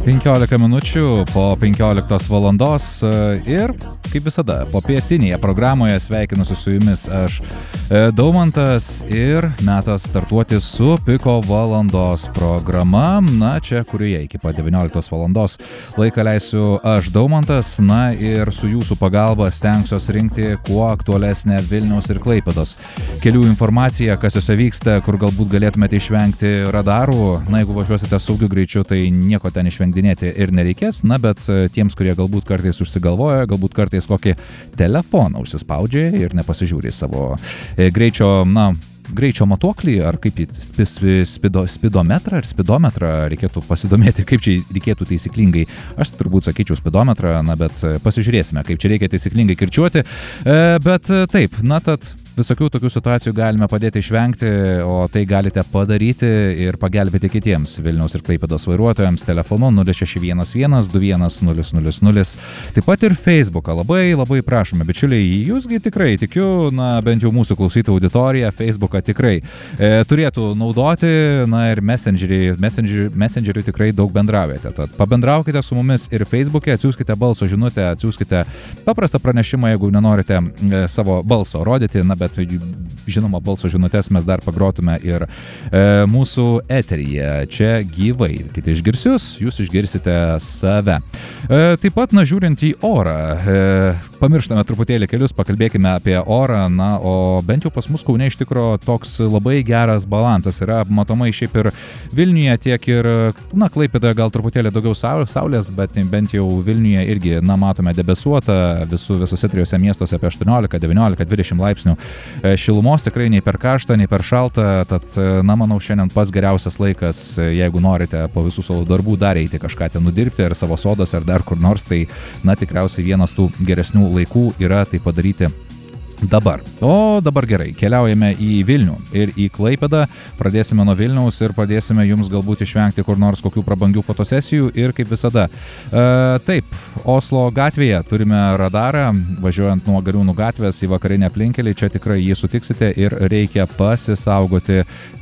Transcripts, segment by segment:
15 minučių po 15 valandos ir, kaip visada, po pietinėje programoje sveikinusi su jumis aš, Daumantas, ir metas startuoti su Piko valandos programa. Na, čia, kurioje iki pat 19 valandos laiką leisiu aš, Daumantas, na ir su jūsų pagalba stengsiuos rinkti kuo aktualesnę Vilniaus ir Klaipėdos kelių informaciją, kas juose vyksta, kur galbūt galėtumėte išvengti radarų. Na, jeigu važiuosite saugiu greičiu, tai nieko ten išvengdinėti ir nereikės, na, bet tiems, kurie galbūt kartais užsigalvoja, galbūt kartais kokį telefoną užsispaudžia ir nepasižiūri savo greičio matuoklį, ar kaip spidometrą ar spidometrą, reikėtų pasidomėti, kaip čia reikėtų taisyklingai. Aš turbūt sakyčiau spidometrą, na, bet pasižiūrėsime, kaip čia reikia taisyklingai kirčiuoti. Bet taip, na, tad visokių tokių situacijų galime padėti išvengti, o tai galite padaryti ir pagelbėti kitiems Vilniaus ir Klaipėdos vairuotojams telefonu 0611 21 000. Taip pat ir Facebooką. Labai prašome, bičiuliai, jūsgi tikrai, tikiu, na, bent jau mūsų klausytojų auditorija Facebooką tikrai turėtų naudoti, na, ir Messengeriui tikrai daug bendraujate. Tad pabendraukite su mumis ir Facebook'e, atsiųskite balso žinutę, atsiųskite paprastą pranešimą, jeigu nenorite savo balso rodyti, na, bet žinoma, balso žinutės mes dar pagrotume ir mūsų eteryje čia gyvai. Kiti išgirsius, jūs išgirsite save. Taip pat, na, žiūrint į orą, pamirštame truputėlį kelius, pakalbėkime apie orą, na, o bent jau pas mus Kaune iš tikro toks labai geras balansas yra, matomai šiaip ir Vilniuje, tiek ir, na, Klaipėdoje gal truputėlį daugiau saulės, bet bent jau Vilniuje irgi, na, matome debesuotą, visose trijose miestuose apie 18, 19, 20 laipsnių šilumos, tikrai nei per karšta, nei per šalta, tad, na, manau, šiandien pats geriausias laikas, jeigu norite po visų savo darbų dar eiti kažką ten nudirbti, ar savo sodas, ar dar kur nors, tai, na, tikriausiai vienas tų geresnių laikų yra tai padaryti dabar. O dabar gerai, keliaujame į Vilnių ir į Klaipėdą, pradėsime nuo Vilniaus ir padėsime jums galbūt išvengti kur nors kokių prabangių fotosesijų ir kaip visada. Taip, Oslo gatvėje turime radarą, važiuojant nuo Gariūnų gatvės į vakarinę aplinkelį, čia tikrai jį sutiksite ir reikia pasisaugoti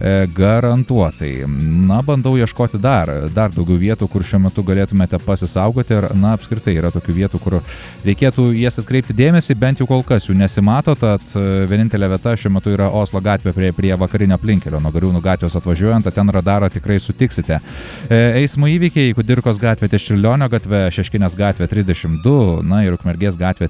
garantuotai. Na, bandau ieškoti dar daugiau vietų, kur šiuo metu galėtumėte pasisaugoti ir, na, apskritai yra tokių vietų, kur reikėtų jas atkreipti dėmesį, bent jau kol kas jų nesimato. Tad vienintelė vieta šiuo metu yra Oslo gatvė prie vakarinio aplinkelio. Nuo Gariūnų gatvės atvažiuojant, ten radarą tikrai sutiksite. Eismo įvykiai: Kudirkos gatvė ties Čiurlionio gatve, Šeškinės gatvė 32, na ir Ukmergės gatvė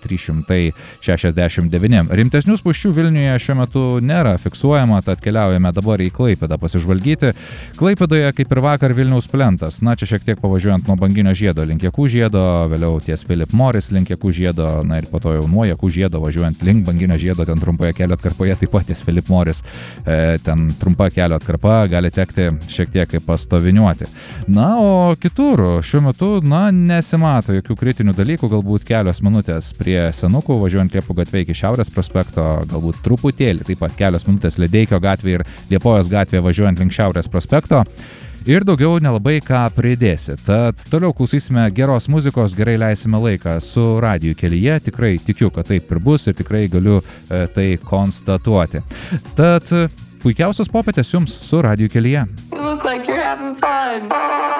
369. Rimtesnių spūsčių Vilniuje šiuo metu nėra fiksuojama, tad keliaujame dabar į Klaipėdą pasižvalgyti. Klaipėdoje, kaip ir vakar, Vilniaus plentas. Na, čia šiek tiek pavažiuojant nuo Banginio žiedo link Jakų žiedo, vėliau ties Philip Morris link Jakų žiedo, na ir po to jau nuo Jakų žiedo važiuojant link Banginio žiedo, ten trumpoje kelio atkarpoje, taip pat ties Philip Morris, ten trumpa kelio atkarpa, gali tekti šiek tiek pastoviniuoti. Na, o kitur šiuo metu, na, nesimato jokių kritinių dalykų, galbūt kelios minutės prie Senukų, važiuojant Liepų gatvė iki Šiaurės prospekto, galbūt truputėlį, taip pat kelios minutės Ledeikio gatvė ir Liepojos gatvė važiuojant link Šiaurės prospekto. Ir daugiau nelabai ką pridėsi. Tad toliau klausysime geros muzikos, gerai leisime laiką su Radiju kelyje. Tikrai tikiu, kad taip ir bus ir tikrai galiu tai konstatuoti. Tad puikiausios popietės jums su Radiju kelyje.